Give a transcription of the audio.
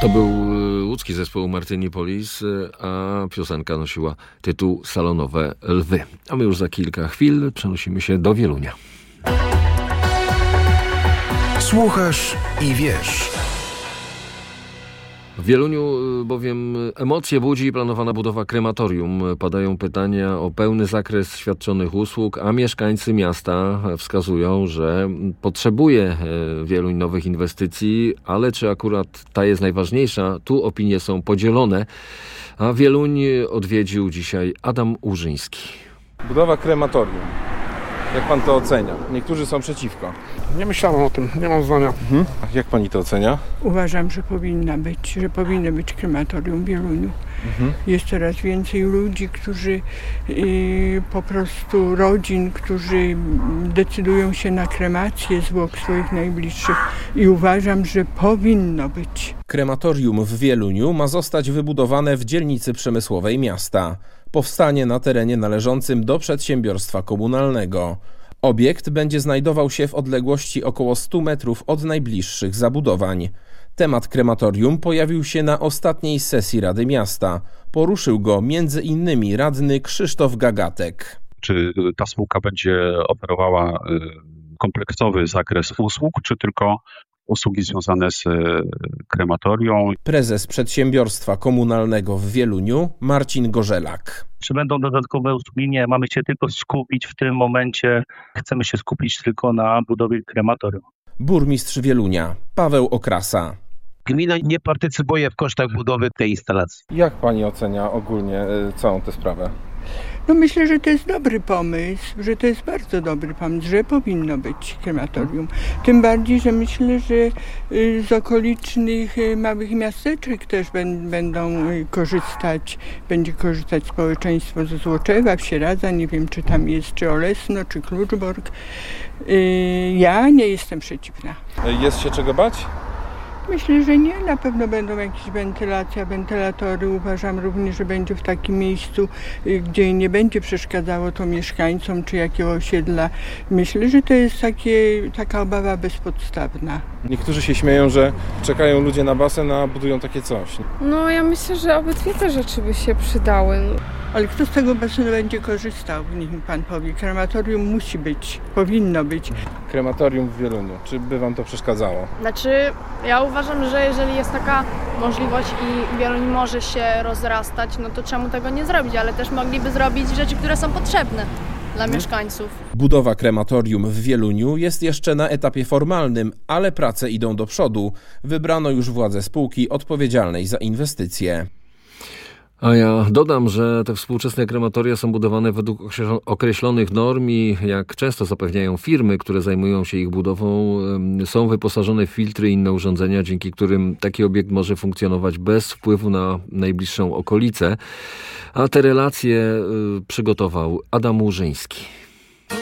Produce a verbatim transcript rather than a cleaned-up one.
To był łódzki zespół Martynipolis, a piosenka nosiła tytuł Salonowe Lwy. A my już za kilka chwil przenosimy się do Wielunia. Słuchasz i wiesz. W Wieluniu bowiem emocje budzi planowana budowa krematorium. Padają pytania o pełny zakres świadczonych usług, a mieszkańcy miasta wskazują, że potrzebuje Wieluń nowych inwestycji, ale czy akurat ta jest najważniejsza? Tu opinie są podzielone, a Wieluń odwiedził dzisiaj Adam Łużyński. Budowa krematorium. Jak pan to ocenia? Niektórzy są przeciwko. Nie myślałem o tym, nie mam zdania. Mhm. Jak pani to ocenia? Uważam, że powinna być, że powinno być krematorium w Wieluniu. Mhm. Jest coraz więcej ludzi, którzy y, po prostu rodzin, którzy decydują się na kremację zwłok swoich najbliższych i uważam, że powinno być. Krematorium w Wieluniu ma zostać wybudowane w dzielnicy przemysłowej miasta. Powstanie na terenie należącym do przedsiębiorstwa komunalnego. Obiekt będzie znajdował się w odległości około stu metrów od najbliższych zabudowań. Temat krematorium pojawił się na ostatniej sesji Rady Miasta. Poruszył go między innymi radny Krzysztof Gagatek. Czy ta spółka będzie oferowała kompleksowy zakres usług, czy tylko usługi związane z krematorią? Prezes przedsiębiorstwa komunalnego w Wieluniu Marcin Gorzelak. Czy będą dodatkowe usługi? Nie, mamy się tylko skupić w tym momencie, chcemy się skupić tylko na budowie krematorium. Burmistrz Wielunia Paweł Okrasa. Gmina nie partycypuje w kosztach budowy tej instalacji. Jak pani ocenia ogólnie całą tę sprawę? No myślę, że to jest dobry pomysł, że to jest bardzo dobry pomysł, że powinno być krematorium. Tym bardziej, że myślę, że z okolicznych małych miasteczek też będą korzystać, będzie korzystać społeczeństwo ze Złoczewa, Wsieradza, nie wiem czy tam jest, czy Olesno, czy Kluczbork. Ja nie jestem przeciwna. Jest się czego bać? Myślę, że nie. Na pewno będą jakieś wentylacja, wentylatory. Uważam również, że będzie w takim miejscu, gdzie nie będzie przeszkadzało to mieszkańcom czy jakiego osiedla. Myślę, że to jest takie, taka obawa bezpodstawna. Niektórzy się śmieją, że czekają ludzie na basen, a budują takie coś. No ja myślę, że obydwie te rzeczy by się przydały. Ale kto z tego basenu będzie korzystał? Niech mi pan powie. Krematorium musi być, powinno być. Krematorium w Wieluniu. Czy by wam to przeszkadzało? Znaczy, ja uważam, że jeżeli jest taka możliwość i Wieluń może się rozrastać, no to czemu tego nie zrobić? Ale też mogliby zrobić rzeczy, które są potrzebne dla mieszkańców. Budowa krematorium w Wieluniu jest jeszcze na etapie formalnym, ale prace idą do przodu. Wybrano już władze spółki odpowiedzialnej za inwestycje. A ja dodam, że te współczesne krematoria są budowane według określonych norm i jak często zapewniają firmy, które zajmują się ich budową, są wyposażone w filtry i inne urządzenia, dzięki którym taki obiekt może funkcjonować bez wpływu na najbliższą okolicę. A te relacje przygotował Adam Łużyński.